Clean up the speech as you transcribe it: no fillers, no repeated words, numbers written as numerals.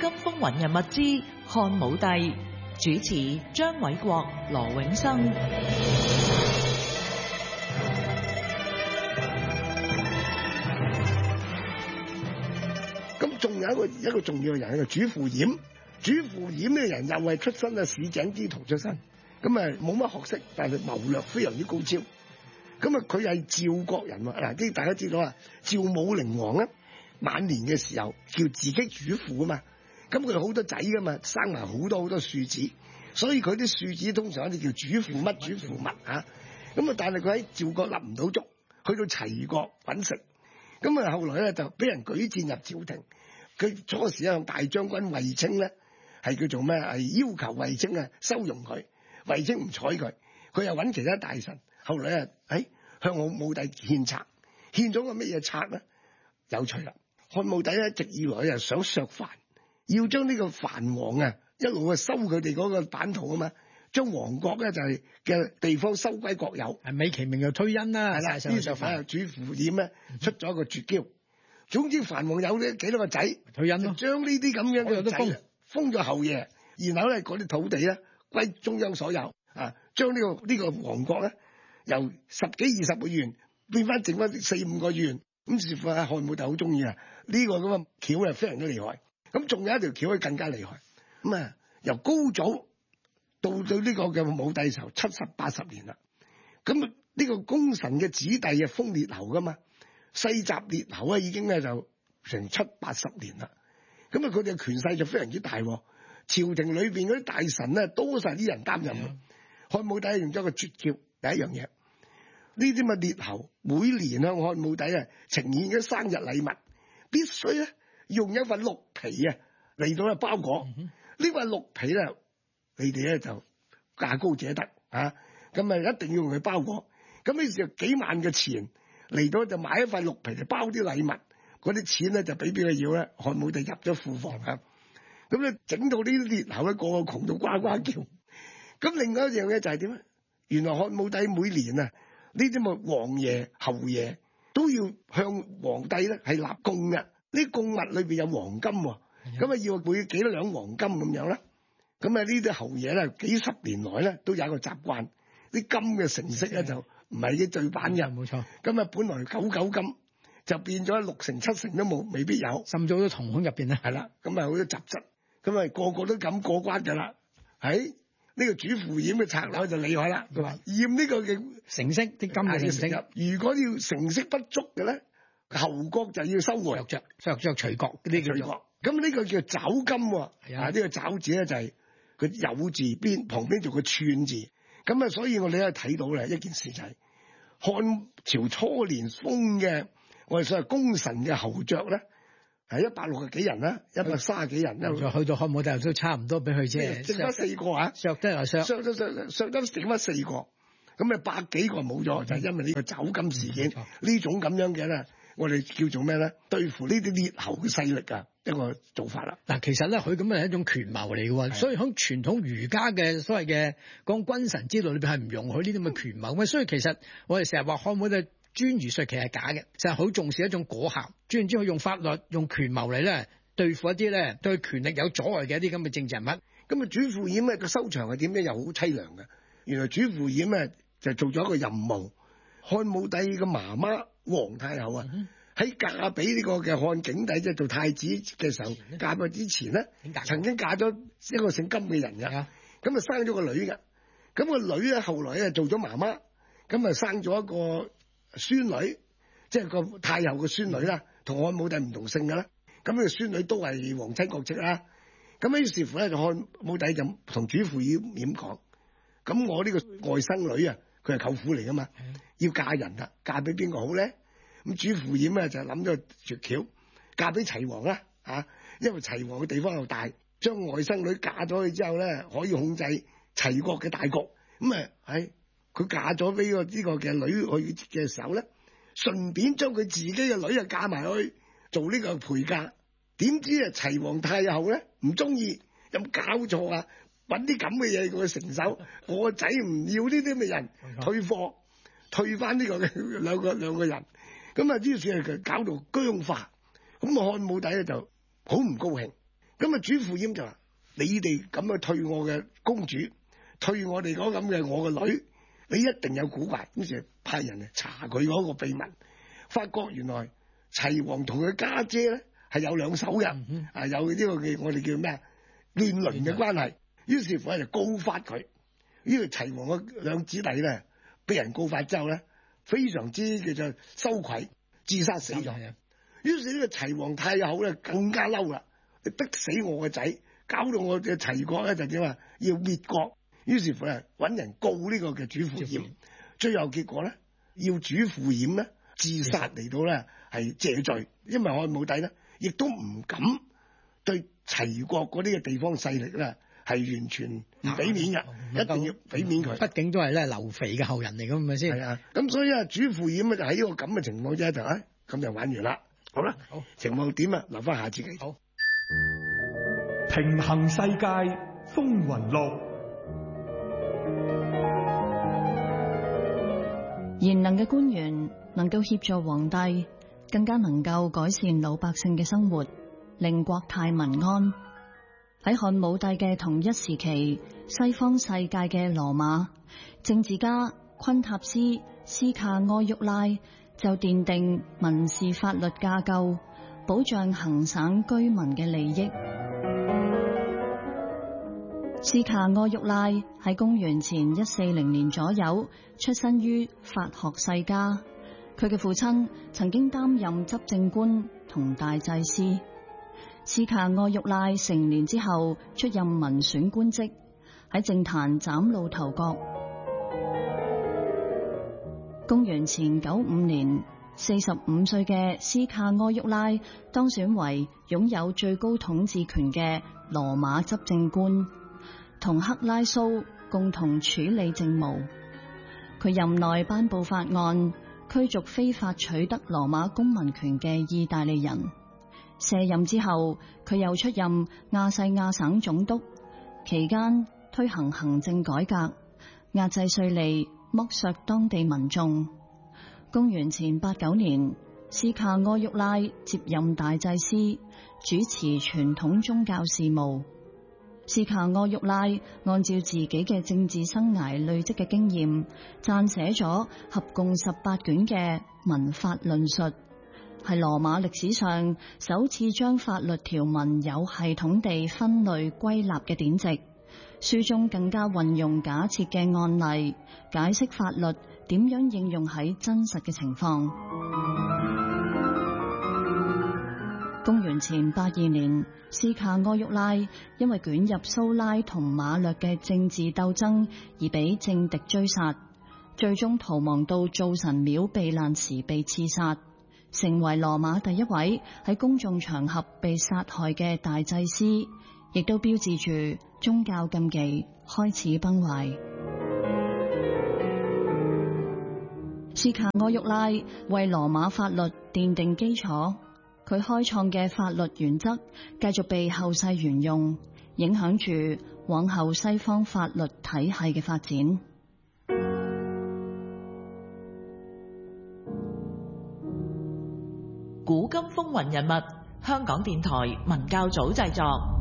金風雲人物之漢武帝，主持張偉國、羅永生。 咁仲有一個重要嘅人，係個主父偃。主父偃呢個人又係出身啊市井之徒出身，咁啊冇乜學識，但係謀略非常之高超。咁啊佢係趙國人喎，嗱啲大家知道啊，趙武靈王咧晚年嘅時候叫自己主父啊嘛，咁佢好多仔噶嘛，生埋好多庶子，所以佢啲庶子通常一啲叫主父乜主父乜嚇。咁啊但係佢喺趙國立唔到足，去到齊國揾食。咁啊後來咧就俾人舉薦入朝廷，佢初時向大將軍衛青咧係叫做咩？係要求衛青啊收容佢，衛青唔睬佢，佢又揾其他大臣。後來向漢武帝獻策，獻咗個乜嘢策咧？有趣啦！漢武帝一直以來又想削藩，要將呢個藩王啊一路收佢哋嗰個版圖啊嘛，將王國咧就係嘅地方收歸國有。 美其名就推恩啦， 係啦，於是乎主父偃咧出咗一個絕招。總之藩王有呢幾多個仔， 推恩咯， 將呢啲咁樣嘅仔封咗後爺，然後咧嗰啲土地咧歸中央所有啊，將呢個王國咧由10幾20個縣變翻剩翻4、5個縣。咁似乎漢武帝好中意啊！呢個咁嘅橋係非常之厲害。咁仲有一條橋係更加厲害。咁啊，由高祖到呢個嘅武帝時候70、80年啦。咁呢個功臣嘅子弟啊封列侯噶嘛，世襲列侯啊已經咧就成70、80年啦。咁啊佢哋嘅權勢就非常之大。朝廷裏邊嗰啲大臣咧多晒啲人擔任。漢武帝用咗個絕招，第一樣嘢。呢啲咪列侯每年向漢武帝啊呈現嘅生日禮物，必須咧用一塊鹿皮啊嚟到咧包裹。呢塊鹿皮咧，你哋咧就價高者得啊！咁啊一定要用佢包裹。咁呢時候幾萬嘅錢嚟到就買一塊鹿皮嚟包啲禮物，嗰啲錢咧就俾邊個要咧？漢武帝入咗庫房啊！咁咧整到呢啲列侯咧個個窮到呱呱叫。咁另外一樣嘢就係點咧？原來漢武帝每年啊〜呢啲咪王爺、侯爺都要向皇帝咧係立貢嘅，呢貢物裏邊有黃金，咁啊要每幾多兩黃金咁樣啦。咁啊呢啲侯爺咧幾十年來咧都有一個習慣，啲金嘅成色咧就唔係啲對版嘅， 冇錯。 咁啊本來99金就變咗6成7成都冇，未必有， 滲咗好多瞳孔入邊咧。 係啦，咁啊好多雜質，咁啊個個都咁過關㗎啦，喺。呢個主父偃嘅策略就厲害啦，佢話驗呢個嘅成色啲金嘅成色，如果要成色不足嘅咧，侯國就要收回，削爵除國呢啲叫做。咁呢個叫爪金喎，呢個爪字咧就係個有字邊旁邊做個串字，咁啊所以我哋可以睇到咧一件事就係漢朝初年封嘅我哋所謂功臣嘅侯爵咧。係160幾人啦，130幾人啦， 去到漢武帝都差唔多俾佢啫， 剩翻4個啊，削得又削得剩翻4個，咁啊百幾個冇咗，就係因為呢個爪金事件呢種咁樣嘅咧，我哋叫做咩咧？對付呢啲列侯嘅勢力啊，一個做法啦。 嗱，其實咧佢咁係一種權謀嚟嘅喎，所以喺傳統儒家嘅所謂嘅講君臣之道裏邊係唔容許呢啲咁嘅權謀嘅，所以其實我哋成日話漢武帝專儒術其實係假嘅，就係好重視一種果效，專然之去用法律、用權謀嚟咧對付一啲咧對權力有阻礙嘅一啲咁嘅政治人物。 咁啊，主父偃咧個收場係點咧？又好凄涼嘅。原來主父偃咧就做咗一個任務，漢武帝嘅媽媽皇太后啊，喺嫁俾呢個嘅漢景帝即係做太子嘅時候，嫁過之前咧，曾經嫁咗一個姓金嘅人嘅，咁啊生咗個女嘅，咁個女咧後來咧做咗媽媽，咁啊生咗一個孫女，即係個太后嘅孫女啦，同漢武帝唔同姓噶啦，咁呢個孫女都係皇親國戚啦。咁於是乎咧，就漢武帝就同主父偃講：咁我呢個外甥女啊，佢係舅父嚟噶嘛，要嫁人啦，嫁俾邊個好咧？咁主父偃咧就諗咗絕橋，嫁俾齊王啦，因為齊王嘅地方又大，將外甥女嫁咗去之後咧，可以控制齊國嘅大局。咁佢嫁咗俾呢個嘅女去嘅時候咧，順便將佢自己嘅女啊嫁埋去做呢個陪嫁。點知啊齊王太后咧唔中意，有冇搞錯啊？搵啲咁嘅嘢佢承受，我個仔唔要呢啲咁嘅人，退貨，退翻呢個嘅兩個人。咁啊於是佢搞到僵化。咁漢武帝咧就好唔高興， 咁啊，主父偃就話：你哋咁去退我嘅公主，退我哋嗰咁嘅我嘅女，你一定有古怪。於是派人嚟查佢嗰個秘密，發覺原來齊王同佢家姐咧係有兩手嘅，有呢個嘅我哋叫咩啊亂倫嘅關係。於是乎咧就告發佢。呢個齊王嘅兩姊弟咧，俾人告發之後咧，非常之叫做羞愧，自殺死咗。於是呢個齊王太后咧更加嬲啦，你逼死我個仔，搞到我嘅齊國咧就點啊要滅國。於是乎咧揾人告呢個嘅主父偃，最後結果咧要主父偃咧自殺嚟到咧係謝罪，因為漢武帝咧亦都唔敢對齊國嗰啲嘅地方勢力咧係完全唔俾面嘅，一定要俾面佢。 畢竟都係咧劉肥嘅後人嚟㗎，係咪先？係啊， 咁所以啊，主父偃咧就喺呢個咁嘅情況之下就咁就玩完啦。好啦，好情況點啊？留翻下次繼續。好， 平衡世界風雲錄。 賢能嘅官員能夠協助皇帝，更加能夠改善老百姓嘅生活，令國泰民安。喺漢武帝嘅同一時期，西方世界嘅羅馬政治家昆塔斯·斯卡柯沃拉就奠定民事法律架構，保障行省居民嘅利益。斯卡柯沃拉喺公元前140年左右出身於法學世家，佢嘅父親曾經擔任執政官同大祭司。斯卡柯沃拉成年之後出任民選官職，喺政壇嶄露頭角。公元前95年，45歲嘅斯卡柯沃拉當選為擁有最高統治權嘅羅馬執政官，同克拉蘇共同處理政務。佢任內頒布法案，驅逐非法取得羅馬公民權嘅意大利人。卸任之後，佢又出任亞細亞省總督，期間推行行政改革，壓制稅吏，剝削當地民眾。公元前89年，斯卡柯沃拉接任大祭司，主持傳統宗教事務。斯卡柯沃拉按照自己嘅政治生涯累積嘅經驗，撰寫咗合共18卷嘅民法論述，係羅馬歷史上首次將法律條文有系統地分類歸納嘅典籍。書中更加運用假設嘅案例，解釋法律點樣應用喺真實嘅情況。公元前82年，斯卡柯沃拉因為捲入蘇拉同馬略嘅政治鬥爭而被政敵追殺，最終逃亡到灶神廟避難時被刺殺，成為羅馬第一位喺公眾場合被殺害嘅大祭司，亦都標誌住宗教禁忌開始崩壞。斯卡柯沃拉為羅馬法律奠定基礎，佢開創嘅法律原則繼續被後世沿用，影響住往後西方法律體系嘅發展。 古今風雲人物，香港電台文教組製作。